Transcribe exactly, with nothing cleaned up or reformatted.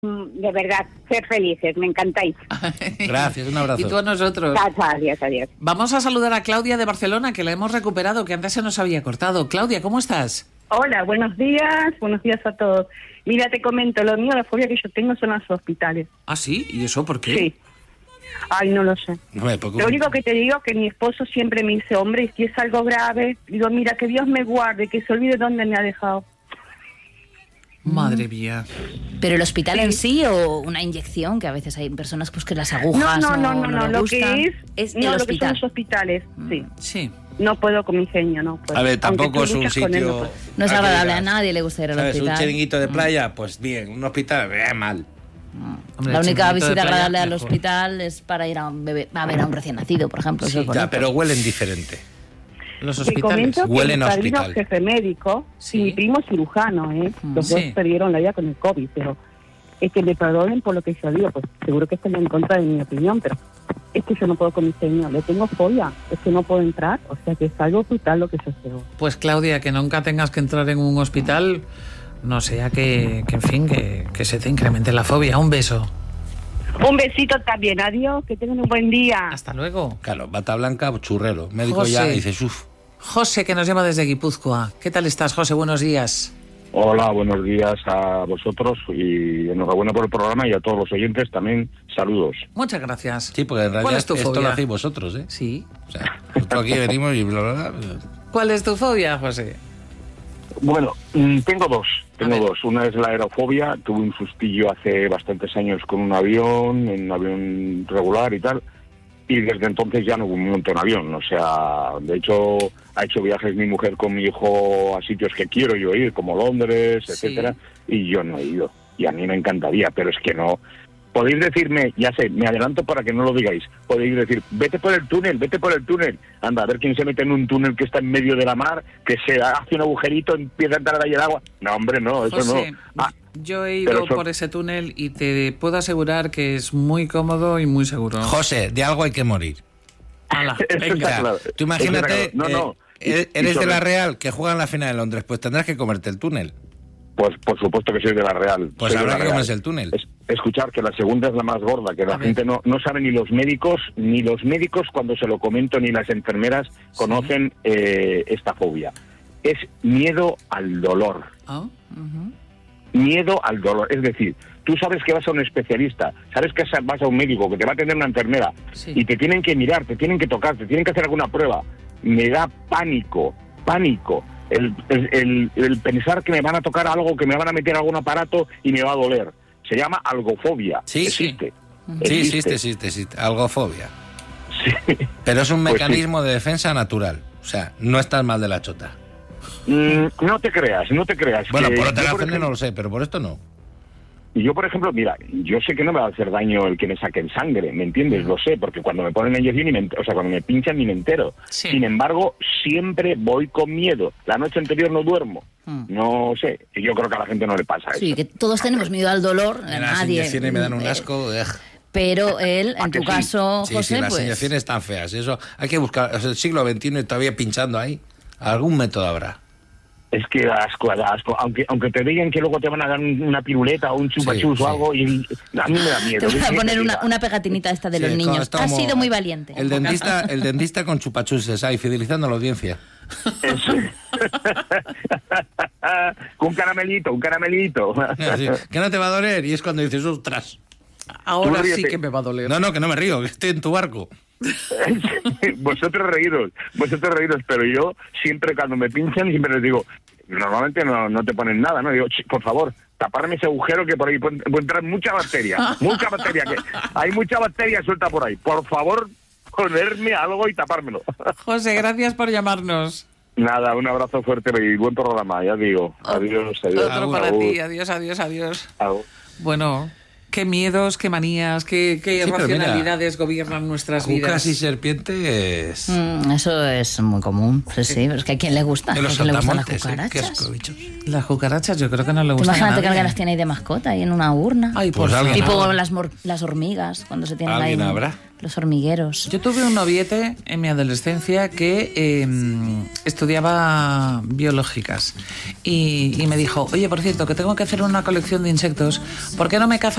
De verdad, ser felices, me encantáis. Gracias, un abrazo. Y tú a nosotros. Adiós, adiós. Vamos a saludar a Claudia de Barcelona, que la hemos recuperado, que antes se nos había cortado. Claudia, ¿cómo estás? Hola, buenos días, buenos días a todos. Mira, te comento, lo mío, la fobia que yo tengo son los hospitales. ¿Ah, sí? ¿Y eso por qué? Sí. Ay, no lo sé. No me preocupo. Lo único que te digo es que mi esposo siempre me dice, hombre, y si es algo grave, digo, mira, que Dios me guarde, que se olvide dónde me ha dejado. Madre mía. ¿Pero el hospital Sí. en sí o una inyección? Que a veces hay personas pues que las agujas No, no, no, no, no, no, les lo gustan. que es, es no, el lo que son hospital. los hospitales, sí. Sí. No puedo con mi genio, no puedo. A ver, tampoco Aunque tú es un luchas con él, sitio... no puedo. No es a que agradable, a digas, nadie le gusta ir al ¿sabes? hospital. Un chiringuito de playa, pues bien. Un hospital, eh, mal. Hombre, La el única chiringuito de visita playa, agradable al mejor. hospital es para ir a, un bebé, a ver a un recién nacido, por ejemplo. eso Sí, es Ya, bonito. pero huelen diferente. Los Te hospitales. comento que Huelen mi a padrino hospital. es jefe médico Sí. y mi primo es cirujano, ¿eh? Los Sí. dos perdieron la vida con el COVID, pero es que me perdonen por lo que yo digo, pues seguro que están en contra de mi opinión, pero es que yo no puedo con mi señor, le tengo fobia, es que no puedo entrar, o sea que es algo brutal lo que yo hago. Pues Claudia, que nunca tengas que entrar en un hospital, no sea que, que en fin, que, que se te incremente la fobia. Un beso. Un besito también, adiós, que tengan un buen día. Hasta luego. Claro, bata blanca, churrero. Médico José. ya dices, uff. José, que nos llama desde Guipúzcoa. ¿Qué tal estás, José? Buenos días. Hola, buenos días a vosotros y enhorabuena por el programa y a todos los oyentes también saludos. Muchas gracias. Sí, porque en ¿Cuál realidad es tu esto fobia? lo hacéis vosotros, ¿eh? Sí. O sea, nosotros aquí venimos y bla, bla, bla. ¿Cuál es tu fobia, José? Bueno, mm, tengo dos, tengo A ver. dos. Una es la aerofobia, tuve un sustillo hace bastantes años con un avión, en un avión regular y tal, y desde entonces ya no monto en avión, o sea, de hecho ha hecho viajes mi mujer con mi hijo a sitios que quiero yo ir, como Londres, Sí. etcétera, y yo no he ido, y a mí me encantaría, pero es que no. Podéis decirme, ya sé, me adelanto para que no lo digáis, podéis decir, vete por el túnel, vete por el túnel, anda, a ver quién se mete en un túnel que está en medio de la mar, que se hace un agujerito, empieza a entrar ahí el agua. No, hombre, no, eso José, no. Ah, yo he pero ido eso- por ese túnel y te puedo asegurar que es muy cómodo y muy seguro. José, de algo hay que morir. Hala, Eso venga. está claro. Tú imagínate, Eso está claro. No, no. eh, Y- eres y de la sobre- Real que juega en la final de Londres, pues tendrás que comerte el túnel. Pues por supuesto que soy de la Real. Pues soy de habrá la que Real. comerse el túnel. Es- escuchar que la segunda es la más gorda, que A la ver. gente no, no sabe ni los médicos, ni los médicos cuando se lo comento, ni las enfermeras conocen eh, esta fobia. Es miedo al dolor. Ah, ujú. Miedo al dolor. Es decir, tú sabes que vas a un especialista, sabes que vas a un médico, que te va a atender una enfermera, Sí. y te tienen que mirar, te tienen que tocar, te tienen que hacer alguna prueba. Me da pánico, pánico. El, el, el- el pensar que me van a tocar algo, que me van a meter algún aparato y me va a doler. Se llama algofobia. Sí, sí. existe. Sí, existe, existe, existe. Algofobia. Sí. Pero es un Pues mecanismo de defensa natural. O sea, no estás mal de la chota. Mm, no te creas, no te creas. Bueno, que por yo, otras por razones ejemplo- no lo sé, pero por esto no. Y yo, por ejemplo, mira, yo sé que no me va a hacer daño el que me saquen sangre, ¿me entiendes? Lo sé, porque cuando me ponen la inyección, ni me ent- o sea, cuando me pinchan ni me entero. Sí. Sin embargo, siempre voy con miedo. La noche anterior no duermo. Mm. No sé, y yo creo que a la gente no le pasa Sí, eso. que todos tenemos miedo al dolor, a Las nadie. inyecciones me dan un eh, asco. ugh. Pero él, ¿A en que tu sí? caso, Sí, José, sí, las pues... inyecciones están feas. Eso hay que buscar. O sea, el siglo veintiuno y todavía pinchando ahí. Algún método habrá. Es que da asco, da asco. Aunque, aunque te digan que luego te van a dar un- una piruleta o un chupachus Sí, o sí. algo, y a mí me da miedo. Te voy a ¿Qué poner te una, diga? una pegatinita esta de Sí, los como- niños. está Has como- sido muy valiente. El dentista, el dentista con chupachuses ahí, fidelizando a la audiencia. Eso. Un caramelito, un caramelito. Así, que no te va a doler. Y es cuando dices, ostras. Ahora Tú sí ríete. que me va a doler. No, no, que no me río, que estoy en tu barco. Vosotros reíros, vosotros reíros, pero yo siempre cuando me pinchan siempre les digo, normalmente no, no te ponen nada, ¿no? Digo, "Ch, por favor, taparme ese agujero que por ahí puede, puede entrar mucha bacteria, mucha bacteria, que hay mucha bacteria suelta por ahí. Por favor, ponerme algo y tapármelo." José, gracias por llamarnos. Nada, un abrazo fuerte y buen programa, ya digo. Adiós, adiós. Otro Agur, para agur, ti. Adiós, adiós, adiós. agur. Bueno, qué miedos, qué manías, qué, qué Sí, pero mira, racionalidades gobiernan nuestras Cucas vidas. y serpientes. Mm, eso es muy común. Sí, sí, pero es que a quién le gusta. De ¿A los quién le gustan las saltamontes, ¿eh? Qué cucarachas? asco, bichos. Las cucarachas yo creo que no le Tú gustan a imagínate que nadie. alguien las tiene ahí de mascota, ahí en una urna. Ay, por Pues favor. alguien Tipo habrá. las, mor- las hormigas, cuando se tienen ahí Alguien habrá. los hormigueros. Yo tuve un noviete en mi adolescencia que eh, estudiaba biológicas y, y me dijo, oye, por cierto, que tengo que hacer una colección de insectos, ¿por qué no me cazas